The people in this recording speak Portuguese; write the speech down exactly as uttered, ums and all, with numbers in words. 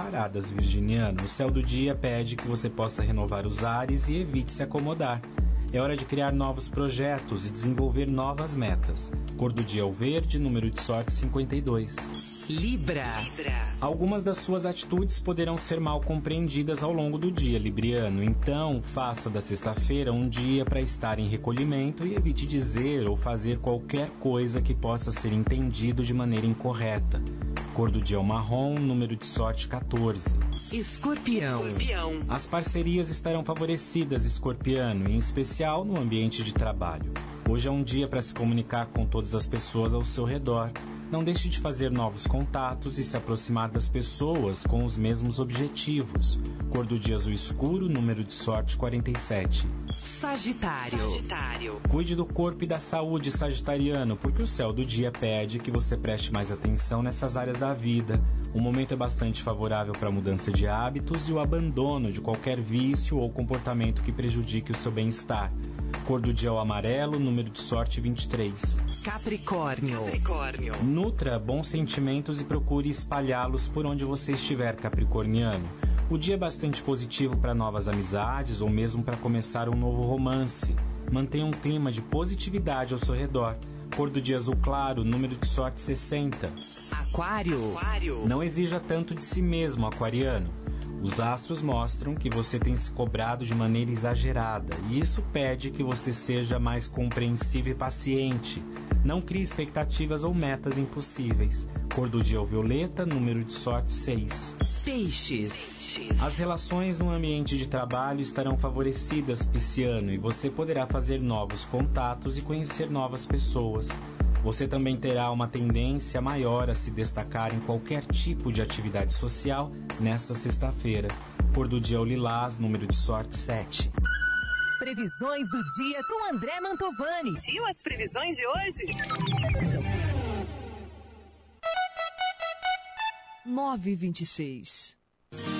paradas, virginiano. O céu do dia pede que você possa renovar os ares e evite se acomodar. É hora de criar novos projetos e desenvolver novas metas. Cor do dia é o verde, número de sorte cinquenta e dois. Libra. Algumas das suas atitudes poderão ser mal compreendidas ao longo do dia, libriano. Então, faça da sexta-feira um dia para estar em recolhimento e evite dizer ou fazer qualquer coisa que possa ser entendido de maneira incorreta. Cor do dia é o marrom, número de sorte quatorze. Escorpião. Escorpião. As parcerias estarão favorecidas, escorpiano, em especial no ambiente de trabalho. Hoje é um dia para se comunicar com todas as pessoas ao seu redor. Não deixe de fazer novos contatos e se aproximar das pessoas com os mesmos objetivos. Cor do dia azul escuro, número de sorte quarenta e sete. Sagitário. Sagitário. Cuide do corpo e da saúde, sagitariano, porque o céu do dia pede que você preste mais atenção nessas áreas da vida. O momento é bastante favorável para a mudança de hábitos e o abandono de qualquer vício ou comportamento que prejudique o seu bem-estar. Cor do dia é o amarelo, número de sorte vinte e três. Capricórnio. Capricórnio. Nutra bons sentimentos e procure espalhá-los por onde você estiver, capricorniano. O dia é bastante positivo para novas amizades ou mesmo para começar um novo romance. Mantenha um clima de positividade ao seu redor. Cor do dia azul claro, número de sorte sessenta. Aquário. Aquário. Não exija tanto de si mesmo, aquariano. Os astros mostram que você tem se cobrado de maneira exagerada e isso pede que você seja mais compreensivo e paciente. Não crie expectativas ou metas impossíveis. Cor do dia é o violeta, número de sorte seis. Peixes. As relações no ambiente de trabalho estarão favorecidas, pisciano, e você poderá fazer novos contatos e conhecer novas pessoas. Você também terá uma tendência maior a se destacar em qualquer tipo de atividade social nesta sexta-feira. Cor do dia é o lilás, número de sorte sete. Previsões do dia com André Mantovani. E as previsões de hoje? nove e vinte e seis.